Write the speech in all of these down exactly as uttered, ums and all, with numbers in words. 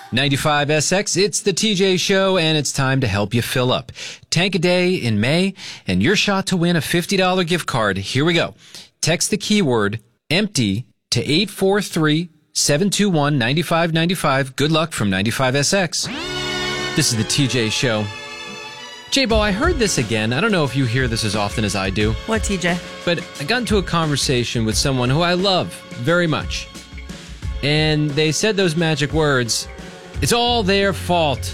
ninety-five S X, it's the T J Show, and it's time to help you fill up. Tank a day in May, and your shot to win a fifty dollars gift card. Here we go. Text the keyword empty to eight four three, seven two one, nine five nine five. Good luck from ninety-five S X. This is the T J Show. J-Bo, I heard this again. I don't know if you hear this as often as I do. What, T J? But I got into a conversation with someone who I love very much. And they said those magic words, it's all their fault.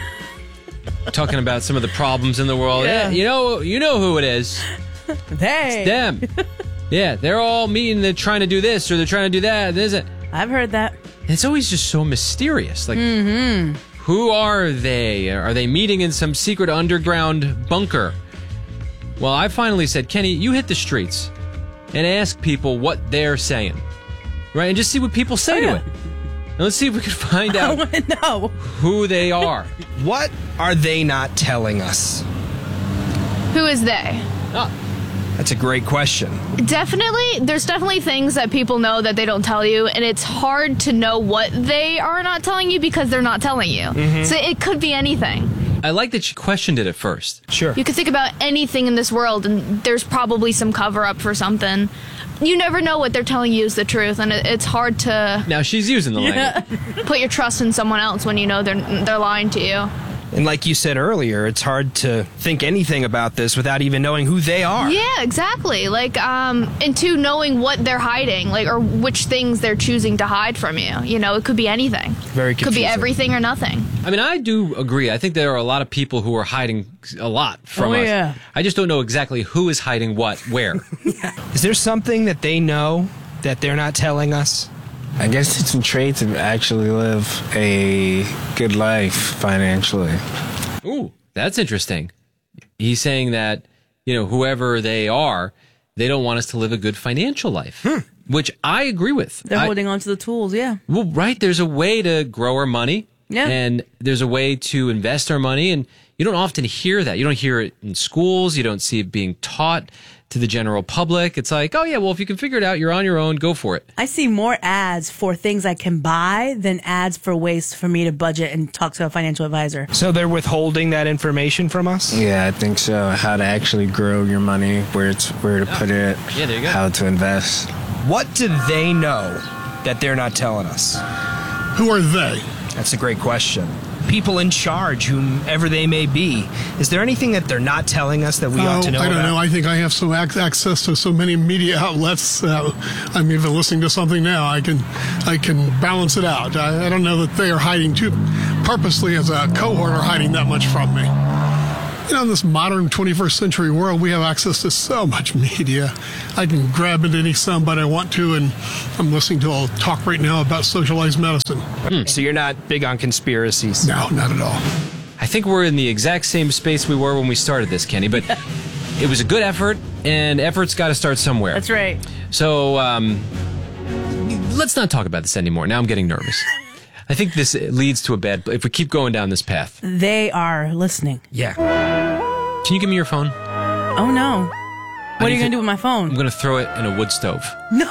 Talking about some of the problems in the world. Yeah. Yeah, you know, you know who it is. They. It's them. Yeah, they're all meeting, they're trying to do this or they're trying to do that. There's a, I've heard that. and it's always just so mysterious. Like, Mm-hmm. who are they? Are they meeting in some secret underground bunker? Well, I finally said, Kenny, you hit the streets and ask people what they're saying. Right? And just see what people say Oh, to yeah. it. And let's see if we can find I out want to know. who they are. What are they not telling us? Who is they? Ah, That's a great question. Definitely, there's definitely things that people know that they don't tell you, and it's hard to know what they are not telling you because they're not telling you. Mm-hmm. So it could be anything. I like that she questioned it at first. Sure. You could think about anything in this world, and there's probably some cover up for something. You never know what they're telling you is the truth, and it, it's hard to Now she's using the language. put your trust in someone else when you know they're they're lying to you. And like you said earlier, it's hard to think anything about this without even knowing who they are. Yeah, exactly. Like, um, and two, knowing what they're hiding, like, or which things they're choosing to hide from you. You know, it could be anything. Very Could confusing. be everything or nothing. I mean, I do agree. I think there are a lot of people who are hiding a lot from Oh, us. yeah. I just don't know exactly who is hiding what, where. Is there something that they know that they're not telling us? I guess it's a trait to actually live a good life financially. Ooh, that's interesting. He's saying that, you know, whoever they are, they don't want us to live a good financial life, which I agree with. They're I- holding on to the tools, yeah. Well, right. There's a way to grow our money. Yeah. And there's a way to invest our money. And you don't often hear that. You don't hear it in schools. You don't see it being taught to the general public. It's like, oh, yeah, well, if you can figure it out, you're on your own. Go for it. I see more ads for things I can buy than ads for ways for me to budget and talk to a financial advisor. So they're withholding that information from us? Yeah, I think so. How to actually grow your money, where it's where to put it, Yeah, there you go. how to invest. What do they know that they're not telling us? Who are they? That's a great question. People in charge, whomever they may be. Is there anything that they're not telling us that we ought to know I don't about? know. I think I have some ac- access to so many media outlets. Uh, I'm even listening to something now. I can, I can balance it out. I, I don't know that they are hiding too purposely as a cohort are hiding that much from me. You know, in this modern twenty-first century world, we have access to so much media. I can grab into any soundbite I want to, and I'm listening to a talk right now about socialized medicine. So you're not big on conspiracies? No, not at all. I think we're in the exact same space we were when we started this, Kenny, but it was a good effort, and effort's got to start somewhere. That's right. So um, let's not talk about this anymore. Now I'm getting nervous. I think this leads to a bad, if we keep going down this path. They are listening. Yeah. Can you give me your phone? Oh, no. What are need you going to- to do with my I'm phone? going to throw it in a wood stove. No.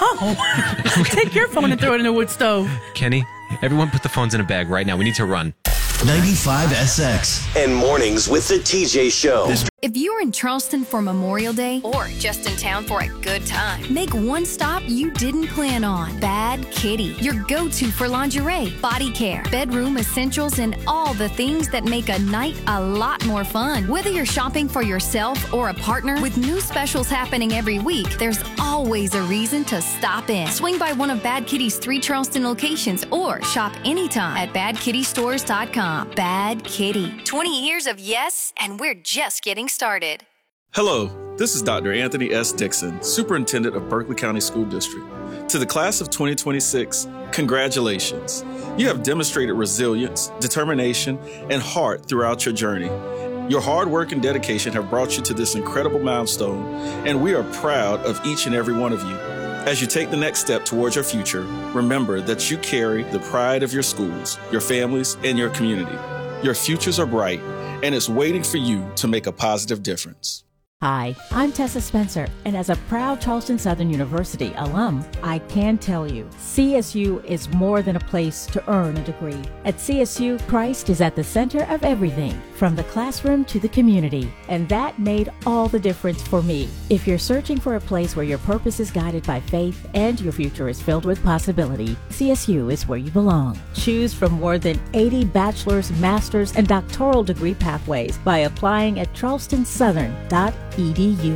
Take your phone and throw it in a wood stove. Kenny, everyone put the phones in a bag right now. We need to run. ninety-five S X. And mornings with the T J Show. If you're in Charleston for Memorial Day or just in town for a good time, make one stop you didn't plan on. Bad Kitty, your go-to for lingerie, body care, bedroom essentials, and all the things that make a night a lot more fun. Whether you're shopping for yourself or a partner, with new specials happening every week, there's always a reason to stop in. Swing by one of Bad Kitty's three Charleston locations or shop anytime at bad kitty stores dot com. Bad Kitty. twenty years of yes, and we're just getting started. Hello, this is Doctor Anthony S. Dixon, Superintendent of Berkeley County School District. To the class of twenty twenty-six, congratulations. You have demonstrated resilience, determination, and heart throughout your journey. Your hard work and dedication have brought you to this incredible milestone, and we are proud of each and every one of you. As you take the next step towards your future, remember that you carry the pride of your schools, your families, and your community. Your futures are bright, and it's waiting for you to make a positive difference. Hi, I'm Tessa Spencer, and as a proud Charleston Southern University alum, I can tell you, C S U is more than a place to earn a degree. At C S U, Christ is at the center of everything, from the classroom to the community, and that made all the difference for me. If you're searching for a place where your purpose is guided by faith and your future is filled with possibility, C S U is where you belong. Choose from more than eighty bachelor's, master's, and doctoral degree pathways by applying at charleston southern dot e d u.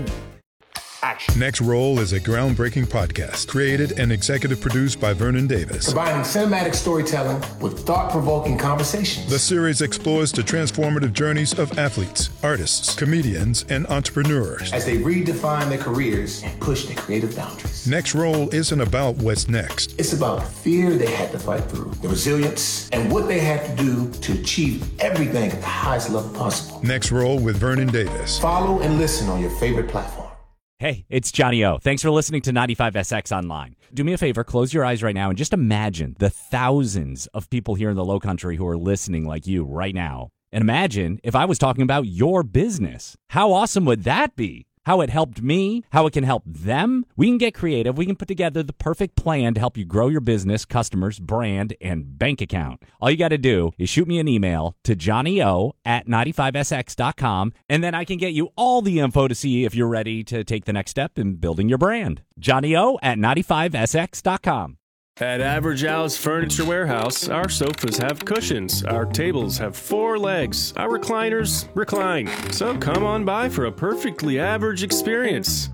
Next Roll is a groundbreaking podcast created and executive produced by Vernon Davis. Combining cinematic storytelling with thought-provoking conversations. The series explores the transformative journeys of athletes, artists, comedians, and entrepreneurs as they redefine their careers and push their creative boundaries. Next Roll isn't about what's next. It's about the fear they had to fight through, the resilience, and what they had to do to achieve everything at the highest level possible. Next Roll with Vernon Davis. Follow and listen on your favorite platform. Hey, it's Johnny O. Thanks for listening to ninety-five S X Online. Do me a favor, close your eyes right now and just imagine the thousands of people here in the Low Country who are listening like you right now. And imagine if I was talking about your business. How awesome would that be? How it helped me, how it can help them. We can get creative. We can put together the perfect plan to help you grow your business, customers, brand, and bank account. All you got to do is shoot me an email to johnnyo at ninety-five s x dot com, and then I can get you all the info to see if you're ready to take the next step in building your brand. johnnyo at ninety-five s x dot com. At Average Al's Furniture Warehouse, our sofas have cushions, our tables have four legs, our recliners recline. So come on by for a perfectly average experience.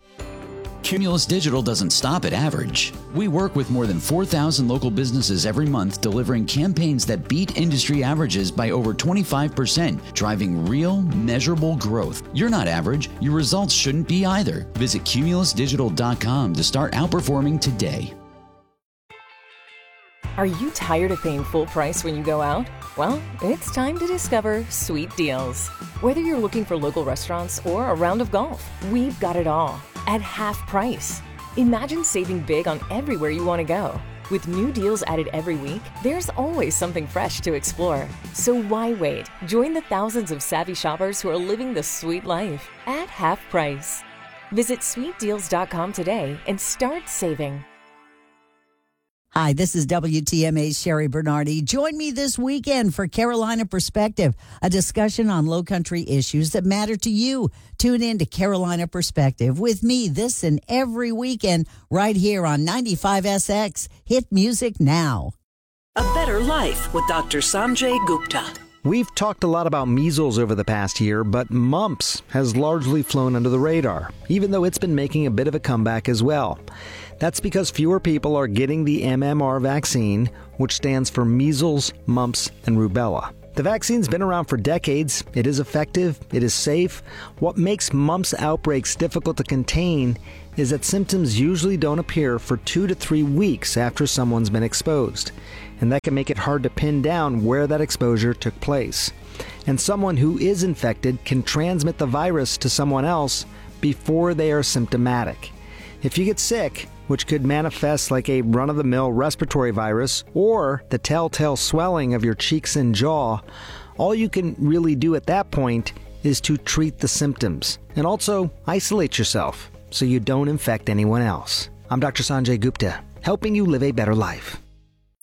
Cumulus Digital doesn't stop at average. We work with more than four thousand local businesses every month, delivering campaigns that beat industry averages by over twenty-five percent, driving real, measurable growth. You're not average. Your results shouldn't be either. Visit cumulus digital dot com to start outperforming today. Are you tired of paying full price when you go out? Well, it's time to discover Sweet Deals. Whether you're looking for local restaurants or a round of golf, we've got it all at half price. Imagine saving big on everywhere you want to go. With new deals added every week, there's always something fresh to explore. So why wait? Join the thousands of savvy shoppers who are living the sweet life at half price. Visit sweet deals dot com today and start saving. Hi, this is W T M A's Sherry Bernardi. Join me this weekend for Carolina Perspective, a discussion on Low Country issues that matter to you. Tune in to Carolina Perspective with me this and every weekend right here on ninety-five S X. Hit music now. A Better Life with Doctor Sanjay Gupta. We've talked a lot about measles over the past year, but mumps has largely flown under the radar, even though it's been making a bit of a comeback as well. That's because fewer people are getting the M M R vaccine, which stands for measles, mumps, and rubella. The vaccine's been around for decades. It is effective. It is safe. What makes mumps outbreaks difficult to contain is that symptoms usually don't appear for two to three weeks after someone's been exposed. And that can make it hard to pin down where that exposure took place. And someone who is infected can transmit the virus to someone else before they are symptomatic. If you get sick, which could manifest like a run-of-the-mill respiratory virus or the telltale swelling of your cheeks and jaw, all you can really do at that point is to treat the symptoms and also isolate yourself so you don't infect anyone else. I'm Doctor Sanjay Gupta, helping you live a better life.